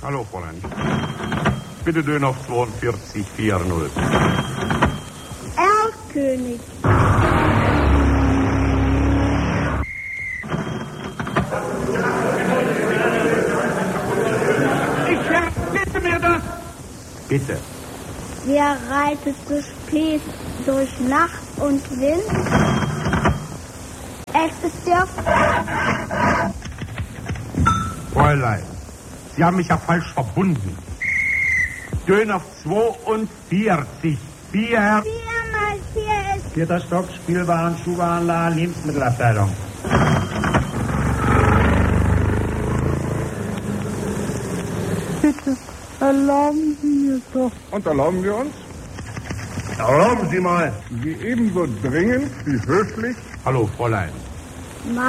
Hallo, Fräulein. Bitte Döner auf 42,40. Erlkönig. Bitte mir das! Bitte. Wer reitet so spät durch Nacht und Wind? Es ist der... Fräulein, Sie haben mich ja falsch verbunden. Döner auf 42. 4. 4 mal 4 ist... 4. Stock, Spielwaren, Schuhwarenladen, Lebensmittelabteilung. Bitte, erlauben Sie mir doch. Und erlauben wir uns? Erlauben Sie mal. Sie ebenso dringend wie höflich. Hallo, Fräulein.